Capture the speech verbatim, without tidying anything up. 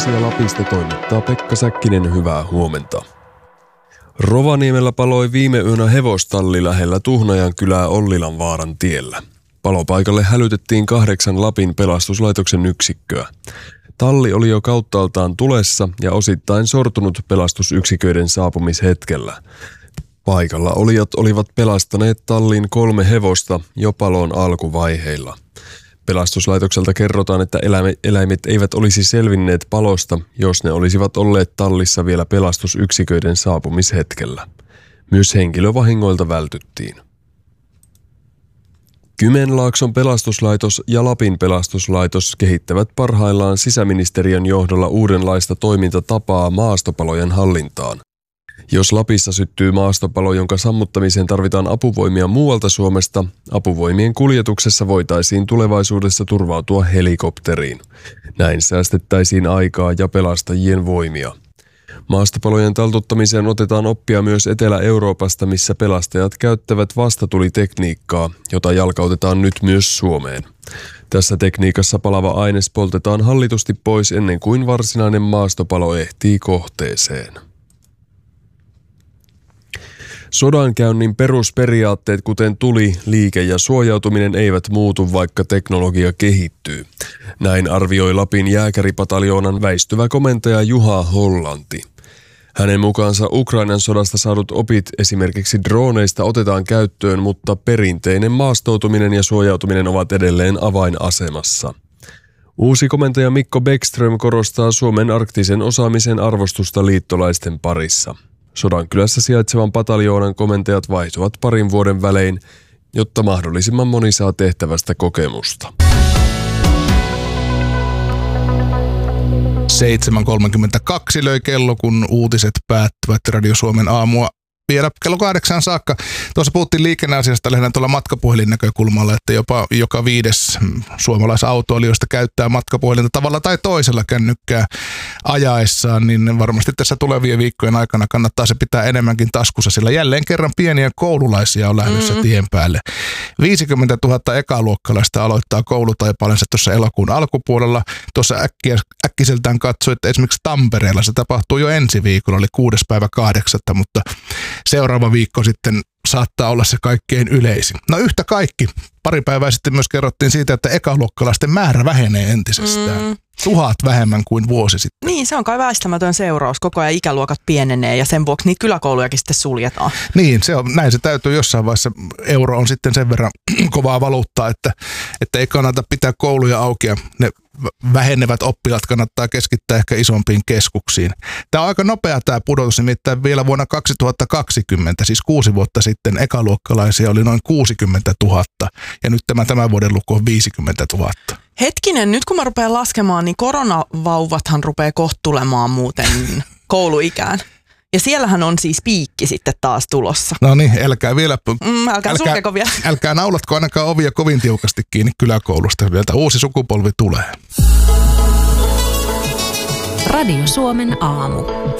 Uutisia Lapista toimittaa Pekka Säkkinen, hyvää huomenta. Rovaniemellä paloi viime yönä hevostalli lähellä Tuhnajan kylää Ollilanvaaran tiellä. Palopaikalle hälytettiin kahdeksan Lapin pelastuslaitoksen yksikköä. Talli oli jo kauttaaltaan tulessa ja osittain sortunut pelastusyksiköiden saapumishetkellä. Paikalla olijat olivat pelastaneet tallin kolme hevosta jo palon alkuvaiheilla. Pelastuslaitokselta kerrotaan, että eläimet eivät olisi selvinneet palosta, jos ne olisivat olleet tallissa vielä pelastusyksiköiden saapumishetkellä. Myös henkilövahingoilta vältyttiin. Kymenlaakson pelastuslaitos ja Lapin pelastuslaitos kehittävät parhaillaan sisäministeriön johdolla uudenlaista toimintatapaa maastopalojen hallintaan. Jos Lapissa syttyy maastopalo, jonka sammuttamiseen tarvitaan apuvoimia muualta Suomesta, apuvoimien kuljetuksessa voitaisiin tulevaisuudessa turvautua helikopteriin. Näin säästettäisiin aikaa ja pelastajien voimia. Maastopalojen taltuttamiseen otetaan oppia myös Etelä-Euroopasta, missä pelastajat käyttävät vastatulitekniikkaa, jota jalkautetaan nyt myös Suomeen. Tässä tekniikassa palava aines poltetaan hallitusti pois ennen kuin varsinainen maastopalo ehtii kohteeseen. Sodankäynnin perusperiaatteet, kuten tuli, liike ja suojautuminen, eivät muutu, vaikka teknologia kehittyy. Näin arvioi Lapin jääkäripataljoonan väistyvä komentaja Juha Hollanti. Hänen mukaansa Ukrainan sodasta saadut opit esimerkiksi droneista otetaan käyttöön, mutta perinteinen maastoutuminen ja suojautuminen ovat edelleen avainasemassa. Uusi komentaja Mikko Bäckström korostaa Suomen arktisen osaamisen arvostusta liittolaisten parissa. Sodankylässä sijaitsevan pataljoonan komentajat vaihtuvat parin vuoden välein, jotta mahdollisimman moni saa tehtävästä kokemusta. seitsemän kolmekymmentäkaksi löi kello, kun uutiset päättyvät Radio Suomen aamua vielä kello kahdeksan saakka. Tuossa puhuttiin liikenneasiasta lähinnä tuolla matkapuhelin näkökulmalla, että jopa joka viides suomalaisautoilijoista käyttää matkapuhelinta tavalla tai toisella kännykkää ajaessaan, niin varmasti tässä tulevien viikkojen aikana kannattaa se pitää enemmänkin taskussa, sillä jälleen kerran pieniä koululaisia on lähdössä mm. tien päälle. viisikymmentätuhatta ekaluokkalaista aloittaa koulutaipaalensa tuossa elokuun alkupuolella. Tuossa äkkiä, äkkiseltään katsoi, että esimerkiksi Tampereella se tapahtuu jo ensi viikolla, oli kuudes päivä kahdeksatta, mutta seuraava viikko sitten saattaa olla se kaikkein yleisin. No yhtä kaikki. Pari päivää sitten myös kerrottiin siitä, että ekaluokkalaisten määrä vähenee entisestään. Mm. Tuhat vähemmän kuin vuosi sitten. Niin, se on kai väistämätön seuraus. Koko ajan ikäluokat pienenee ja sen vuoksi niitä kyläkoulujakin sitten suljetaan. Niin, se on, näin se täytyy jossain vaiheessa. Euro on sitten sen verran kovaa valuuttaa, että, että ei kannata pitää kouluja auki ja ne vähenevät oppilaat kannattaa keskittää ehkä isompiin keskuksiin. Tämä on aika nopea tämä pudotus, nimittäin vielä vuonna kaksituhattakaksikymmentä, siis kuusi vuotta sitten ekaluokkalaisia oli noin kuusikymmentätuhatta ja nyt tämä tämän vuoden luku on viisikymmentätuhatta. Hetkinen, nyt kun mä rupean laskemaan, niin koronavauvathan rupeaa kohta tulemaan muuten kouluikään. Ja siellähän on siis piikki sitten taas tulossa. No niin, älkää vielä... Mm, älkää sulkeko vielä. Älkää naulatko ainakaan ovia kovin tiukasti kiinni kyläkoulusta. Sieltä uusi sukupolvi tulee. Radio Suomen aamu.